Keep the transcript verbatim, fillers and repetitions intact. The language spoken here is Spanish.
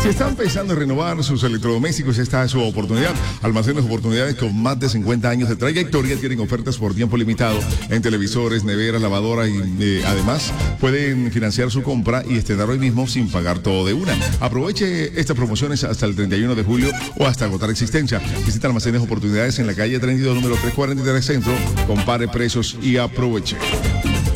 Si están pensando en renovar sus electrodomésticos, esta es su oportunidad. Almacenes Oportunidades con más de cincuenta años de trayectoria tienen ofertas por tiempo limitado en televisores, neveras, lavadoras y eh, además pueden financiar su compra y estrenar hoy mismo sin pagar todo de una. Aproveche estas promociones hasta el treinta y uno de julio o hasta agotar existencia. Visita Almacenes Oportunidades en la calle treinta y dos, número trescientos cuarenta y tres Centro. Compare precios y aproveche.